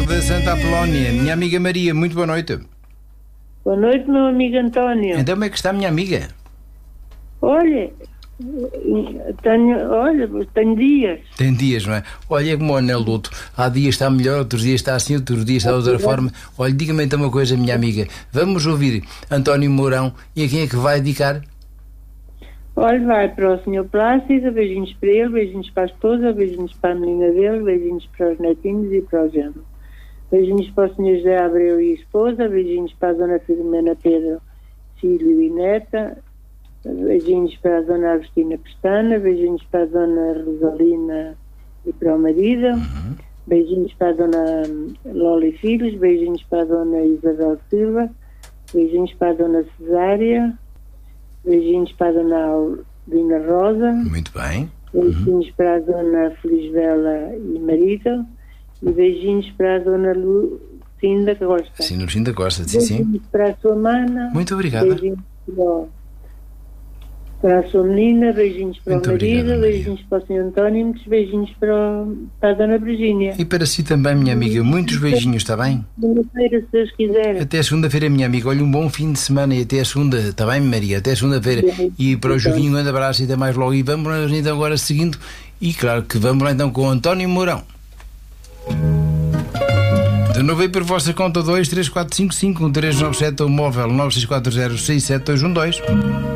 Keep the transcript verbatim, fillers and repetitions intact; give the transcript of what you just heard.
de Santa Apolónia. Minha amiga Maria, muito boa noite. Boa noite, meu amigo António. Então como é que está, minha amiga? Olha, tenho, olha, tenho dias. Tem dias, não é? Olha, é como o anel luto. Há dias está melhor, outros dias está assim, outros dias está de outra forma. Olha, diga-me então uma coisa, minha amiga. Vamos ouvir António Mourão e a quem é que vai dedicar? Olha, vai para o senhor Plácido, beijinhos para ele, beijinhos para a esposa, beijinhos para a menina dele, beijinhos para os netinhos e para o genro. Beijinhos para o senhor José Abreu e a esposa, beijinhos para a dona Filomena Pedro, filho e neta, beijinhos para a dona Agostina Pestana, beijinhos para a dona Rosalina e para o marido, uhum. Beijinhos para a dona Lola e filhos, beijinhos para a dona Isabel Silva, beijinhos para a dona Cesária, beijinhos para a dona Aldina Rosa. Muito bem. Beijinhos uhum. para a dona Felisbela e marido. E beijinhos para a dona Lucinda Costa. Sim, Lucinda Costa, sim, sim. Beijinhos para a sua mana. Muito obrigada. Beijinhos para, para a sua menina, beijinhos para muito o marido, obrigado, beijinhos para o senhor António e muitos beijinhos para, o, para a dona Virgínia. E para si também, minha amiga, muitos beijinhos, está bem? Segunda-feira, se Deus quiser. Até segunda-feira, minha amiga. Olha, um bom fim de semana e até a segunda, está bem, Maria? Até segunda-feira. E para o Joaquim, um grande abraço e até mais logo. E vamos lá, então agora seguindo. E claro que vamos lá então com o António Mourão. De novo aí por vossa conta dois três quatro cinco cinco um três nove sete ou móvel nove seis quatro zero seis sete dois um dois.